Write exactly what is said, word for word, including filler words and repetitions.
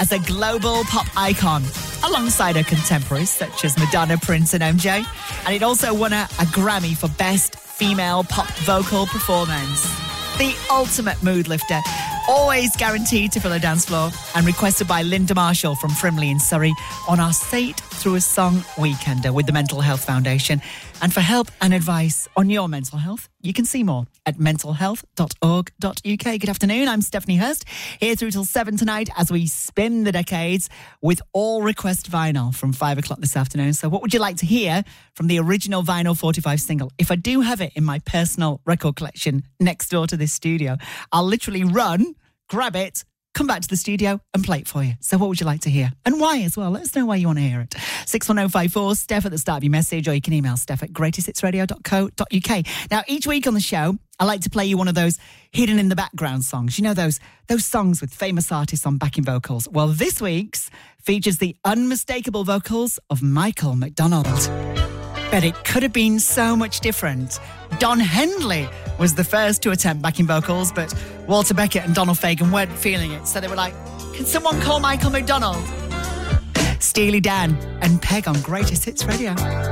as a global pop icon, alongside her contemporaries such as Madonna, Prince and M J. And it also won her a Grammy for Best Female Pop Vocal Performance. The ultimate mood lifter, always guaranteed to fill a dance floor, and requested by Linda Marshall from Frimley in Surrey on our Say It Through a Song Weekender with the Mental Health Foundation. And for help and advice on your mental health, you can see more at mental health dot org dot U K. Good afternoon, I'm Stephanie Hurst, here through till seven tonight as we spin the decades with all request vinyl from five o'clock this afternoon. So what would you like to hear from the original Vinyl forty-five single? If I do have it in my personal record collection next door to this studio, I'll literally run, grab it, come back to the studio and play it for you. So what would you like to hear? And why as well? Let us know why you want to hear it. six one oh five four, Steph at the start of your message, or you can email Steph at greatest hits radio dot co dot U K. Now, each week on the show, I like to play you one of those hidden in the background songs. You know, those those songs with famous artists on backing vocals. Well, this week's features the unmistakable vocals of Michael McDonald. But it could have been so much different. Don Henley was the first to attempt backing vocals, but Walter Beckett and Donald Fagen weren't feeling it. So they were like, can someone call Michael McDonald? Steely Dan and Peg on Greatest Hits Radio.